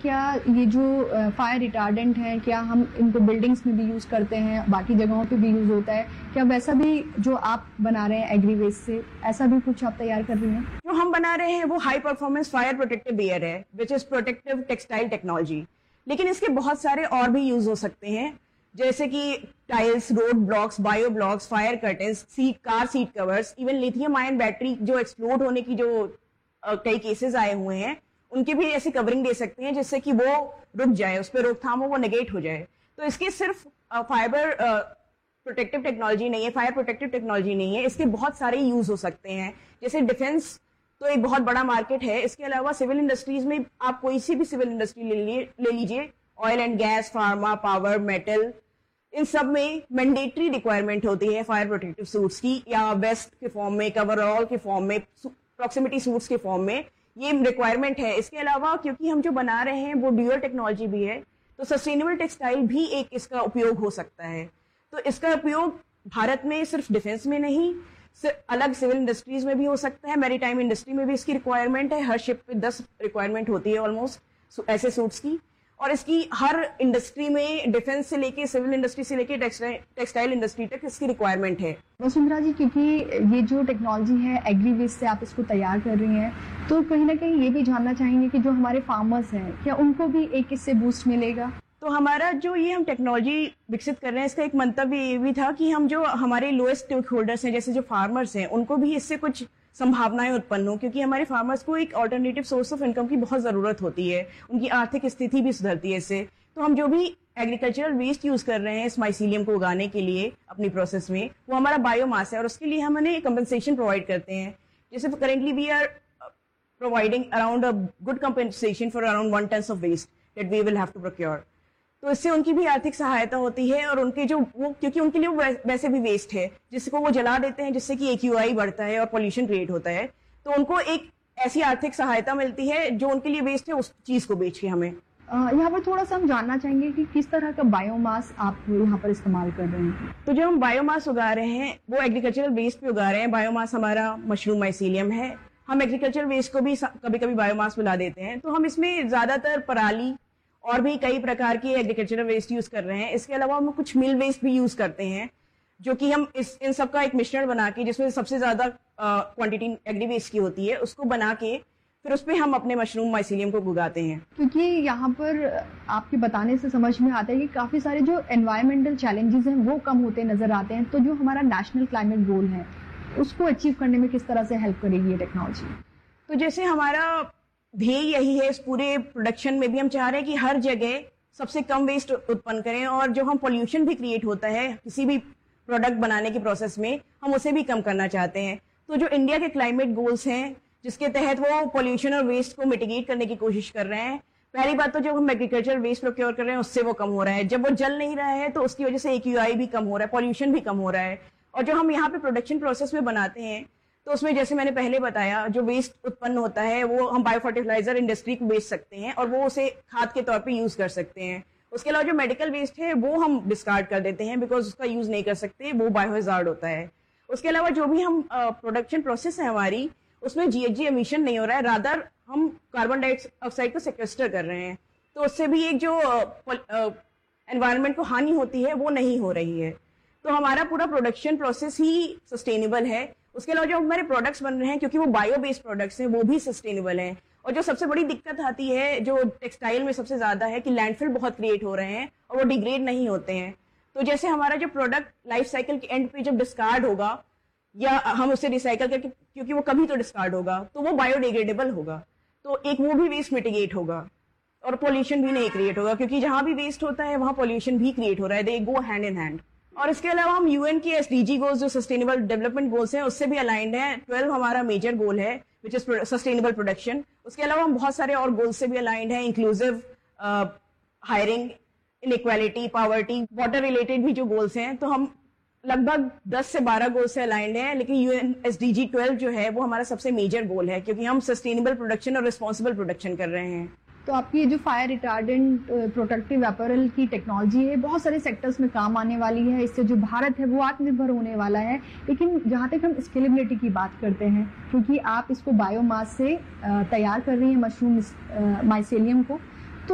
क्या ये जो फायर रिटार्डेंट है, क्या हम इनको बिल्डिंग्स में भी यूज करते हैं, बाकी जगहों पे भी यूज होता है, क्या वैसा भी जो आप बना रहे हैं एग्री वेस्ट से, ऐसा भी कुछ आप तैयार कर रही हैं? जो हम बना रहे हैं वो high performance fire protective wear है, which is protective textile technology. लेकिन इसके बहुत सारे और भी यूज हो सकते हैं, जैसे कि tiles, road blocks, bio blocks, fire curtains, car seat covers, even lithium ion battery जो एक्सप्लोड होने की जो कई केसेस आए हुए हैं, उनकी भी ऐसी कवरिंग दे सकते हैं जिससे कि वो रुक जाए, उस पर रोकथाम हो, वो नेगेट हो जाए। तो इसके सिर्फ फाइबर प्रोटेक्टिव टेक्नोलॉजी नहीं है, फायर प्रोटेक्टिव टेक्नोलॉजी नहीं है, इसके बहुत सारे यूज हो सकते हैं। जैसे डिफेंस तो एक बहुत बड़ा मार्केट है, इसके अलावा सिविल इंडस्ट्रीज में आप कोई सी भी सिविल इंडस्ट्री ले लीजिए, oil and gas, pharma, power, metal, इन सब में मैंडेटरी रिक्वायरमेंट होती है फायर प्रोटेक्टिव सूट्स की, या वेस्ट के फॉर्म में, कवरऑल के फॉर्म में, प्रॉक्सिमिटी सूट्स के फॉर्म में ये रिक्वायरमेंट है। इसके अलावा क्योंकि हम जो बना रहे हैं वो ड्यूअल टेक्नोलॉजी भी है, तो सस्टेनेबल टेक्सटाइल भी एक इसका उपयोग हो सकता है। तो इसका उपयोग भारत में सिर्फ डिफेंस में नहीं, अलग सिविल इंडस्ट्रीज में भी हो सकता है, मैरीटाइम इंडस्ट्री में भी इसकी रिक्वायरमेंट है। हर शिप पे 10 रिक्वायरमेंट होती है ऑलमोस्ट ऐसे सूट्स की, और इसकी हर इंडस्ट्री में, डिफेंस से लेके सिविल इंडस्ट्री से लेके टेक्सटाइल इंडस्ट्री तक इसकी रिक्वायरमेंट है। वसुंधरा जी, क्योंकि ये जो टेक्नोलॉजी है एग्री वेस्ट से आप इसको तैयार कर रही हैं, तो कहीं ना कहीं ये भी जानना चाहेंगे कि जो हमारे फार्मर्स हैं, क्या उनको भी एक इससे बूस्ट मिलेगा? तो हमारा जो ये हम टेक्नोलॉजी विकसित कर रहे हैं, इसका एक मंतव्य ये भी था कि हम जो हमारे लोएस्ट स्टेक होल्डर्स हैं, जैसे जो फार्मर्स हैं, उनको भी इससे कुछ संभावनाएं उत्पन्न हो, क्योंकि हमारे फार्मर्स को एक ऑल्टरनेटिव सोर्स ऑफ इनकम की बहुत जरूरत होती है, उनकी आर्थिक स्थिति भी सुधरती है इससे। तो हम जो भी एग्रीकल्चरल वेस्ट यूज कर रहे हैं इस माइसीलियम को उगाने के लिए अपनी प्रोसेस में, वो हमारा बायोमास है, और उसके लिए हम उन्हें कंपनसेशन प्रोवाइड करते हैं। जैसे currently we are providing around a good compensation for around 1 ton of waste that we will have to procure. तो इससे उनकी भी आर्थिक सहायता होती है, और उनके जो वो, क्योंकि उनके लिए वो वैसे भी वेस्ट है जिसको वो जला देते हैं, जिससे कि AQI बढ़ता है और पोल्यूशन क्रिएट होता है, तो उनको एक ऐसी आर्थिक सहायता मिलती है जो उनके लिए वेस्ट है उस चीज को बेच के हमें। यहाँ पर थोड़ा सा हम जानना चाहेंगे कि किस तरह का बायोमास आप यहाँ पर इस्तेमाल कर रहे हैं। तो जो हम बायोमास उगा रहे हैं वो एग्रीकल्चरल वेस्ट पे उगा रहे हैं। बायोमास हमारा मशरूम माइसीलियम है। हम एग्रीकल्चरल वेस्ट को भी कभी कभी बायोमास मिला देते हैं। तो हम इसमें ज्यादातर पराली और भी कई प्रकार की एग्रीकल्चरल वेस्ट यूज कर रहे हैं। इसके अलावा हम कुछ मिल वेस्ट भी यूज करते हैं, जो कि हम इन सब का एक मिश्रण बना के, जिसमें सबसे ज्यादा क्वांटिटी एग्री वेस्ट की होती है, उसको बना के फिर उस पर हम अपने मशरूम माइसीलियम को उगाते हैं। क्योंकि यहाँ पर आपके बताने से समझ में आता है कि काफी सारे जो एनवायरमेंटल चैलेंजेस हैं वो कम होते नजर आते हैं। तो जो हमारा नेशनल क्लाइमेट गोल है उसको अचीव करने में किस तरह से हेल्प करेगी ये टेक्नोलॉजी? तो जैसे हमारा ध्येय यही है, इस पूरे प्रोडक्शन में भी हम चाह रहे हैं कि हर जगह सबसे कम वेस्ट उत्पन्न करें, और जो हम पोल्यूशन भी क्रिएट होता है किसी भी प्रोडक्ट बनाने के प्रोसेस में, हम उसे भी कम करना चाहते हैं। तो जो इंडिया के क्लाइमेट गोल्स हैं, जिसके तहत वो पोल्यूशन और वेस्ट को मिटिगेट करने की कोशिश कर रहे हैं, पहली बात तो जब हम एग्रीकल्चर वेस्ट प्रोक्योर कर रहे हैं उससे वो कम हो रहा है। जब वो जल नहीं रहा है तो उसकी वजह से AQI भी कम हो रहा है, पोल्यूशन भी कम हो रहा है। और जो हम यहाँ पे प्रोडक्शन प्रोसेस में बनाते हैं, तो उसमें जैसे मैंने पहले बताया, जो वेस्ट उत्पन्न होता है वो हम बायो फर्टिलाइजर इंडस्ट्री को बेच सकते हैं और वो उसे खाद के तौर पे यूज कर सकते हैं। उसके अलावा जो मेडिकल वेस्ट है वो हम डिस्कार्ड कर देते हैं, बिकॉज उसका यूज नहीं कर सकते, वो बायोहजार्ड होता है। उसके अलावा जो भी हम प्रोडक्शन प्रोसेस है हमारी, उसमें GHG एमिशन नहीं हो रहा है, रादर हम कार्बन डाइऑक्साइड को सेक्वेस्टर कर रहे हैं। तो उससे भी एक जो एनवायरनमेंट को हानि होती है वो नहीं हो रही है। तो हमारा पूरा प्रोडक्शन प्रोसेस ही सस्टेनेबल है। उसके अलावा जो हमारे प्रोडक्ट्स बन रहे हैं, क्योंकि वो बायो बेस्ड प्रोडक्ट्स हैं, वो भी सस्टेनेबल हैं। और जो सबसे बड़ी दिक्कत आती है जो टेक्सटाइल में सबसे ज्यादा है कि लैंडफिल बहुत क्रिएट हो रहे हैं और वो डिग्रेड नहीं होते हैं। तो जैसे हमारा जो प्रोडक्ट लाइफ साइकिल के एंड पे जब डिस्कार्ड होगा, या हम उसे रिसाइकल करके, क्योंकि वो कभी तो डिस्कार्ड होगा, तो वो बायोडिग्रेडेबल होगा, तो एक वो भी वेस्ट मिटिगेट होगा और पोल्यूशन भी नहीं क्रिएट होगा, क्योंकि जहां भी वेस्ट होता है वहां पोल्यूशन भी क्रिएट हो रहा है। दे गो हैंड इन हैंड। और इसके अलावा हम UN के SDG गोल्स, जो सस्टेनेबल डेवलपमेंट गोल्स हैं, उससे भी अलाइंड है। 12 हमारा मेजर गोल है, विच इज सस्टेनेबल प्रोडक्शन। उसके अलावा हम बहुत सारे और गोल्स से भी अलाइंड है, inclusive hiring, inequality, poverty, water related भी जो गोल्स हैं। तो हम लगभग 10 से 12 गोल से अलाइंड है, लेकिन UN SDG 12 जो है वो हमारा सबसे मेजर गोल है, क्योंकि हम सस्टेनेबल प्रोडक्शन और रिस्पॉन्सिबल प्रोडक्शन कर रहे हैं। तो आपकी ये जो फायर रिटार्डेंट प्रोटेक्टिव अपैरल की टेक्नोलॉजी है बहुत सारे सेक्टर्स में काम आने वाली है। इससे जो भारत है वो आत्मनिर्भर होने वाला है। लेकिन जहाँ तक हम स्केलेबिलिटी की बात करते हैं, क्योंकि आप इसको बायोमास से तैयार कर रही हैं मशरूम माइसेलियम को,